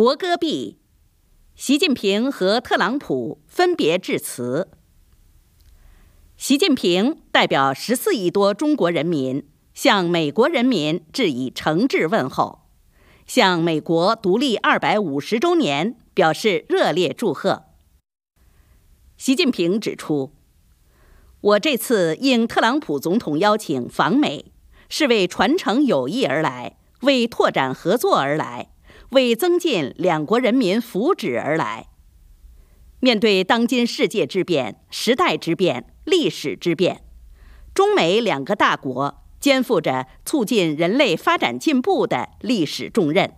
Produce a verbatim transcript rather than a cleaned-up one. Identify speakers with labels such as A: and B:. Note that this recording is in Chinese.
A: 国歌毕，习近平和特朗普分别致辞。习近平代表十四亿多中国人民向美国人民致以诚挚问候，向美国独立二百五十周年表示热烈祝贺。习近平指出，我这次应特朗普总统邀请访美，是为传承友谊而来，为拓展合作而来，为增进两国人民福祉而来。面对当今世界之变、时代之变、历史之变，中美两个大国肩负着促进人类发展进步的历史重任。